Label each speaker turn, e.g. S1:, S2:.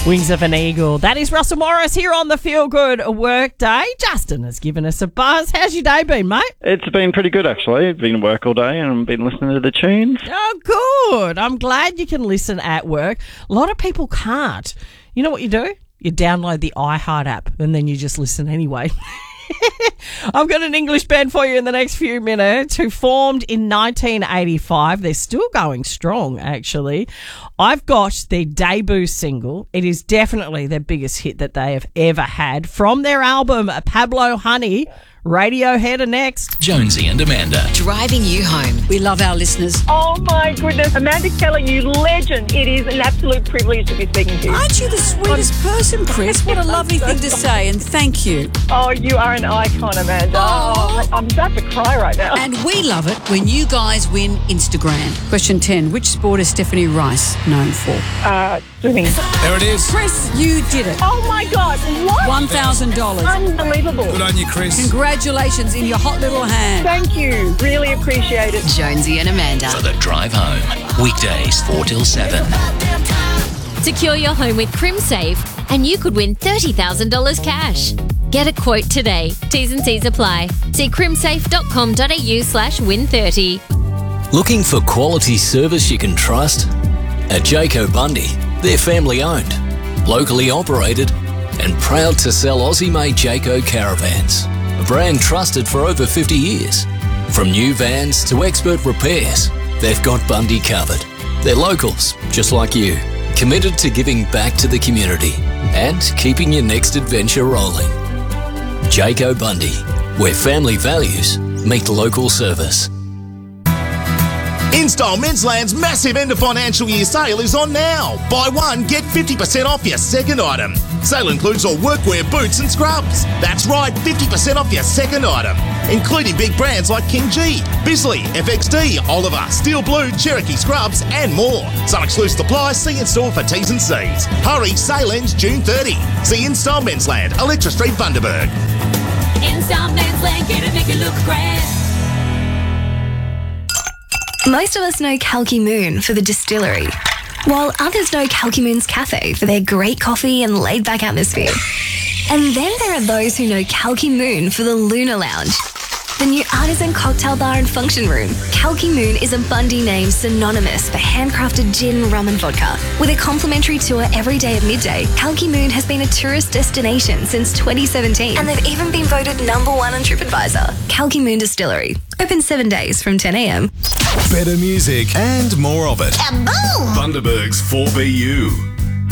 S1: Wings of an Eagle. That is Russell Morris here on the Feel Good Work Day. Justin has given us a buzz. How's your day been, mate?
S2: It's been pretty good, actually. I've been at work all day and I've been listening to the tunes.
S1: Oh, good. I'm glad you can listen at work. A lot of people can't. You know what you do? You download the iHeart app and then you just listen anyway. I've got an English band for you in the next few minutes who formed in 1985. They're still going strong, actually. I've got their debut single. It is definitely their biggest hit that they have ever had. From their album, Pablo Honey, Radiohead are next.
S3: Jonesy and Amanda.
S4: Driving you home.
S5: We love our listeners.
S6: Oh my goodness. Amanda Keller, you legend. It is an absolute privilege to be speaking to you.
S5: Aren't you the sweetest person, Chris? What a lovely thing to say, and thank you.
S6: Oh, you are an icon, Amanda. Oh, I'm about to cry right now.
S5: And we love it when you guys win Instagram. Question 10. Which sport is Stephanie Rice known for?
S6: Swimming.
S3: There it is.
S5: Chris, you did it.
S6: Oh my God. What?
S5: $1,000.
S6: Unbelievable.
S3: Good on you, Chris.
S5: Congratulations in your hot little hand.
S6: Thank you. Really appreciate it.
S4: Jonesy and Amanda.
S3: For the drive home. Weekdays 4 till 7.
S7: Secure your home with CrimSafe and you could win $30,000 cash. Get a quote today. T's and C's apply. See crimsafe.com.au/win30.
S3: Looking for quality service you can trust? At Jayco Bundy, they're family owned, locally operated, and proud to sell Aussie-made Jayco caravans. A brand trusted for over 50 years. From new vans to expert repairs, they've got Bundy covered. They're locals, just like you, committed to giving back to the community and keeping your next adventure rolling. Jayco Bundy, where family values meet local service.
S8: InStyle Mensland's massive end of financial year sale is on now. Buy one, get 50% off your second item. Sale includes all workwear, boots and scrubs. That's right, 50% off your second item, including big brands like King G, Bisley, FXD, Oliver, Steel Blue, Cherokee Scrubs and more. Some exclusive supply, see in store for T's and C's. Hurry, sale ends June 30. See InStyle Mensland, Electra Street, Bundaberg.
S7: InStyle Mensland, get it, make it look grand.
S9: Most of us know Kalki Moon for the distillery, while others know Kalki Moon's Cafe for their great coffee and laid-back atmosphere. And then there are those who know Kalki Moon for the Luna Lounge, the new artisan cocktail bar and function room. Kalki Moon is a Bundy name synonymous for handcrafted gin, rum and vodka. With a complimentary tour every day at midday, Kalki Moon has been a tourist destination since 2017. And they've even been voted #1 on TripAdvisor. Kalki Moon Distillery. Open 7 days from 10 a.m.
S10: Better music and more of it.
S9: Kaboom!
S10: Bundaberg's 4BU.